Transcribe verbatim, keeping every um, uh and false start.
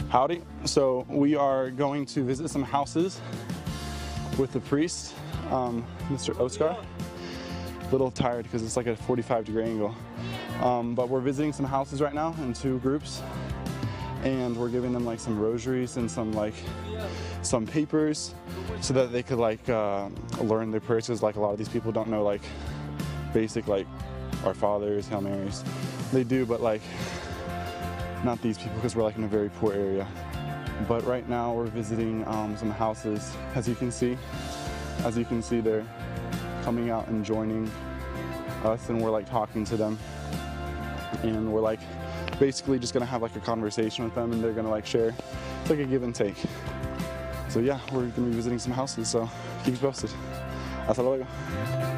Howdy. So we are going to visit some houses with the priest, um, Mister Oscar. A little tired because it's like a forty-five degree angle. Um, but we're visiting some houses right now in two groups, and we're giving them like some rosaries and some like some papers so that they could like uh, learn their prayers, because like a lot of these people don't know like basic like Our Fathers, Hail Marys. They do, but like not these people, because we're like in a very poor area. But right now we're visiting um, some houses. As you can see, as you can see, they're coming out and joining us, and we're like talking to them, and we're like basically just gonna have like a conversation with them, and they're gonna like share. It's like a give and take. So yeah, we're gonna be visiting some houses, so keep you posted. Hasta luego.